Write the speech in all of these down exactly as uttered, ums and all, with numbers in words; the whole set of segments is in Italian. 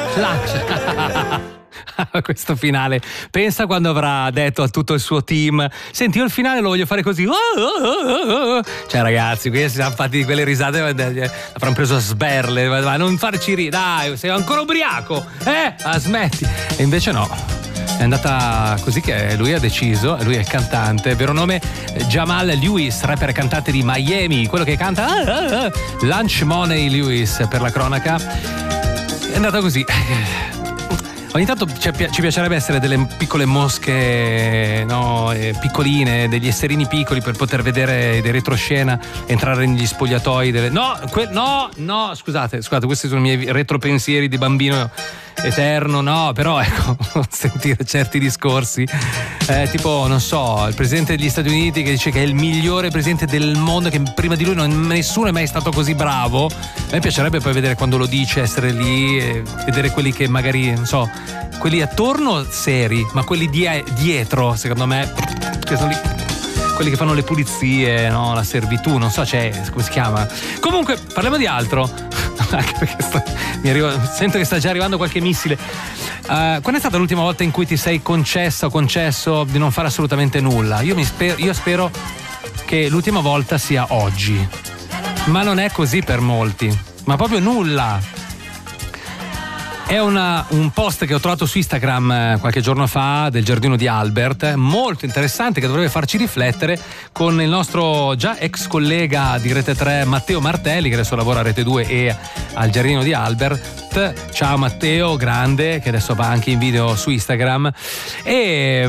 Lunch. Questo finale, pensa quando avrà detto a tutto il suo team: senti, io il finale lo voglio fare così. Oh, oh, oh, oh. Cioè ragazzi, qui si sono fatti quelle risate, avranno preso a sberle, ma non farci ridere, dai, sei ancora ubriaco, eh? Ah, smetti. E invece no, è andata così che lui ha deciso, lui è il cantante, vero nome Jamal Lewis, rapper e cantante di Miami, quello che canta ah, ah, ah. Lunch Money Lewis per la cronaca. È andata così. Ogni tanto ci piacerebbe essere delle piccole mosche, no, eh, piccoline, degli esserini piccoli per poter vedere dei retroscena, entrare negli spogliatoi delle... No, que... no, no, scusate, scusate, questi sono i miei retropensieri di bambino eterno, no, però ecco, sentire certi discorsi, eh, tipo, non so, il presidente degli Stati Uniti che dice che è il migliore presidente del mondo, che prima di lui non, nessuno è mai stato così bravo. A me piacerebbe poi vedere quando lo dice, essere lì e vedere quelli che magari, non so, quelli attorno seri, ma quelli die- dietro, secondo me, che sono lì, quelli che fanno le pulizie, no, la servitù, non so, c'è, come si chiama. Comunque, parliamo di altro. Anche perché sto, mi arriva, sento che sta già arrivando qualche missile. Uh, quando è stata l'ultima volta in cui ti sei concessa o concesso di non fare assolutamente nulla? Io, mi spero, io spero che l'ultima volta sia oggi, ma non è così per molti, ma proprio nulla. È una, un post che ho trovato su Instagram qualche giorno fa del Giardino di Albert, molto interessante, che dovrebbe farci riflettere, con il nostro già ex collega di Rete tre Matteo Martelli, che adesso lavora a Rete due e al Giardino di Albert. Ciao Matteo, grande, che adesso va anche in video su Instagram. E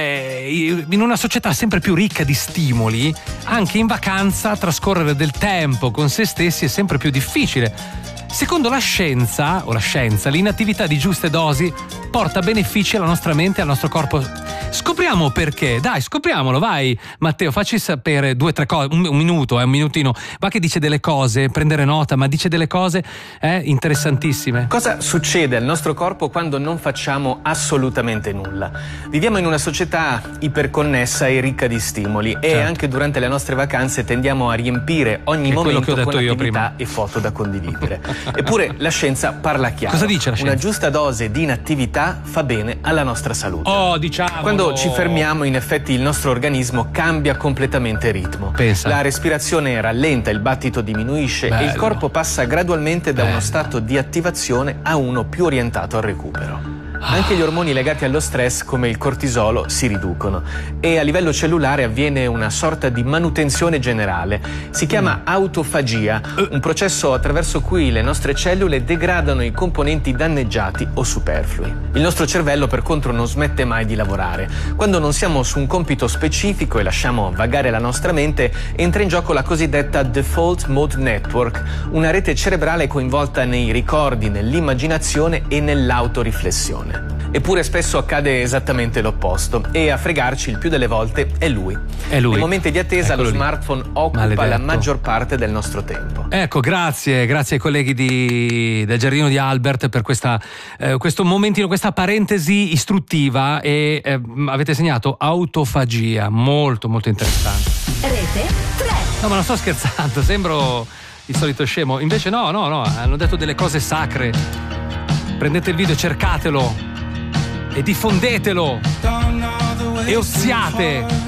eh, in una società sempre più ricca di stimoli, anche in vacanza trascorrere del tempo con se stessi è sempre più difficile. Secondo la scienza, o la scienza, l'inattività di giuste dosi porta benefici alla nostra mente e al nostro corpo. Scopriamo perché, dai, scopriamolo, vai Matteo, facci sapere due o tre cose, un, un minuto, eh, un minutino, va che dice delle cose, prendere nota, ma dice delle cose eh, interessantissime. Cosa succede al nostro corpo quando non facciamo assolutamente nulla? Viviamo in una società iperconnessa e ricca di stimoli, certo. E anche durante le nostre vacanze tendiamo a riempire ogni è momento con attività prima. E foto da condividere. Eppure la scienza parla chiaro. Cosa dice la scienza? Una giusta dose di inattività fa bene alla nostra salute. Oh, diciamo. Quando ci fermiamo, in effetti il nostro organismo cambia completamente ritmo. Pensa. La respirazione rallenta, il battito diminuisce. Bello. E il corpo passa gradualmente da Bello. uno stato di attivazione a uno più orientato al recupero. Anche gli ormoni legati allo stress, come il cortisolo, si riducono e a livello cellulare avviene una sorta di manutenzione generale. Si chiama autofagia, un processo attraverso cui le nostre cellule degradano i componenti danneggiati o superflui. Il nostro cervello, per contro, non smette mai di lavorare. Quando non siamo su un compito specifico e lasciamo vagare la nostra mente, entra in gioco la cosiddetta Default Mode Network, una rete cerebrale coinvolta nei ricordi, nell'immaginazione e nell'autoriflessione. Eppure spesso accade esattamente l'opposto e a fregarci il più delle volte è lui. È lui. Nei momenti di attesa Eccolo lo lì. smartphone occupa Maledetto. la maggior parte del nostro tempo. Ecco, grazie, grazie ai colleghi di, del Giardino di Albert per questa, eh, questo momentino, questa parentesi istruttiva e eh, avete segnato autofagia, molto molto interessante. Rete tre. No, ma non sto scherzando, sembro il solito scemo. Invece no, no, no, hanno detto delle cose sacre. Prendete il video, cercatelo e diffondetelo e oziate.